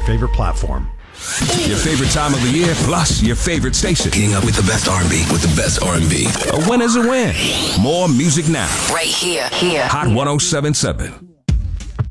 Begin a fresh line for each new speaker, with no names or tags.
favorite platform.
Your favorite time of the year, plus your favorite station.
Getting up with the best R&B, with the best R&B.
A win is a win. More music now.
Right here.
Hot 107.7.